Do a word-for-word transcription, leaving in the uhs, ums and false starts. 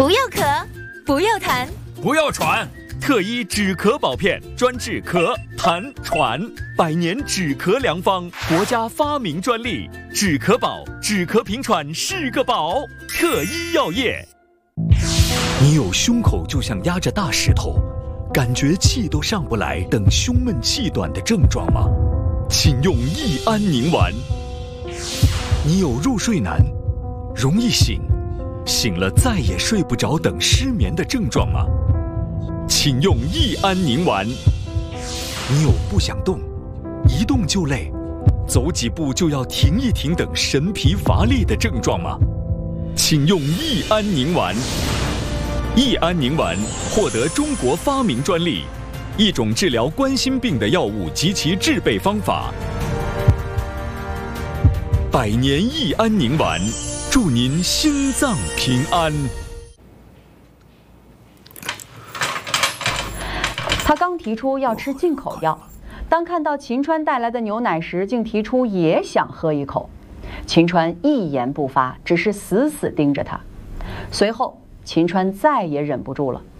不要咳，不要痰， 不要喘。特医止咳宝片，专治咳、痰、喘，百年止咳良方，国家发明专利。止咳宝，止咳平喘是个宝。特医药业。 你有胸口就像压着大石头，感觉气都上不来等胸闷气短的症状吗？请用益安宁丸。你有入睡难，容易醒，醒了再也睡不着等失眠的症状吗？请用益安宁丸。你有不想动，一动就累，走几步就要停一停等神疲乏力的症状吗？请用益安宁丸。益安宁丸获得中国发明专利，一种治疗冠心病的药物及其制备方法。百年益安宁丸，祝您心脏平安。 他刚提出要吃进口药，当看到秦川带来的牛奶时，竟提出也想喝一口。秦川一言不发，只是死死盯着他。随后，秦川再也忍不住了。